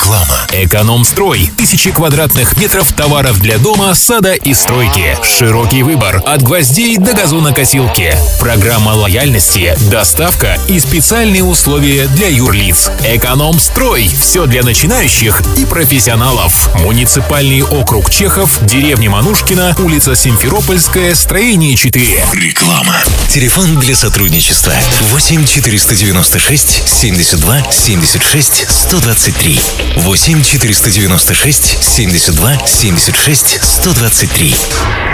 Реклама. Экономстрой. Тысячи квадратных метров товаров для дома, сада и стройки. Широкий выбор. От гвоздей до газонокосилки. Программа лояльности, доставка и специальные условия для юрлиц. Экономстрой. Все для начинающих и профессионалов. Муниципальный округ Чехов, деревня Манушкина, улица Симферопольская, строение 4. Реклама. Телефон для сотрудничества 8 496 72 76 123. 8 496 72 76 123.